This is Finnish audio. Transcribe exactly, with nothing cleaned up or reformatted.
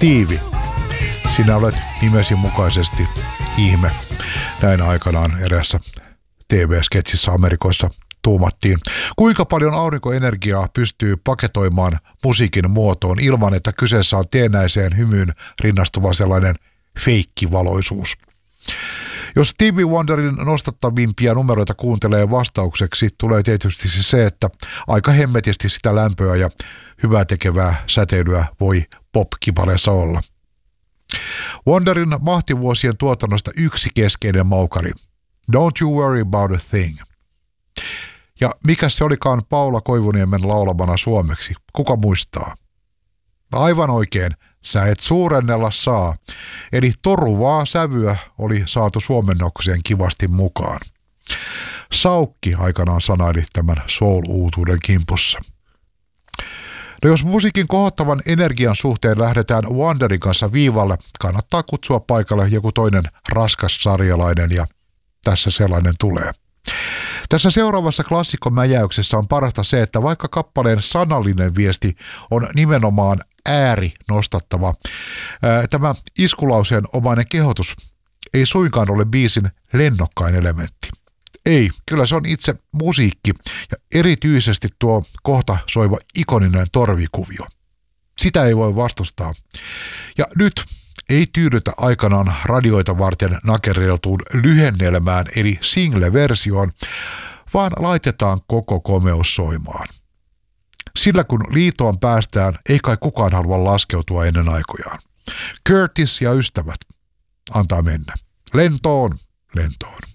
Stevie, sinä olet nimesi mukaisesti ihme. Näin aikanaan erässä T V-sketsissä Amerikoissa tuumattiin. Kuinka paljon aurinkoenergiaa pystyy paketoimaan musiikin muotoon ilman, että kyseessä on teennäiseen hymyyn rinnastuva sellainen feikkivaloisuus? Jos Stevie Wonderin nostattavimpia numeroita kuuntelee vastaukseksi, tulee tietysti se, että aika hemmetisti sitä lämpöä ja hyvää tekevää säteilyä voi pop-kipaleessa olla. Wonderin mahtivuosien tuotannosta yksi keskeinen maukari. Don't you worry about a thing. Ja mikä se olikaan Paula Koivuniemen laulamana suomeksi? Kuka muistaa? Aivan oikein, sä et suurennella saa. Eli toruvaa sävyä oli saatu suomennokseen kivasti mukaan. Saukki aikanaan sanaili tämän soul-uutuuden kimpussa. No jos musiikin kohottavan energian suhteen lähdetään Wonderin kanssa viivalle, kannattaa kutsua paikalle joku toinen raskas sarjalainen ja tässä sellainen tulee. Tässä seuraavassa klassikkomäjäyksessä on parasta se, että vaikka kappaleen sanallinen viesti on nimenomaan ääri nostattava, tämä iskulauseen omainen kehotus ei suinkaan ole biisin lennokkain elementti. Ei, kyllä se on itse musiikki ja erityisesti tuo kohta soiva ikoninen torvikuvio. Sitä ei voi vastustaa. Ja nyt ei tyydytä aikanaan radioita varten nakereltuun lyhennelmään eli single-versioon, vaan laitetaan koko komeus soimaan. Sillä kun liitoon päästään, ei kai kukaan halua laskeutua ennen aikojaan. Curtis ja ystävät, antaa mennä. Lentoon, lentoon.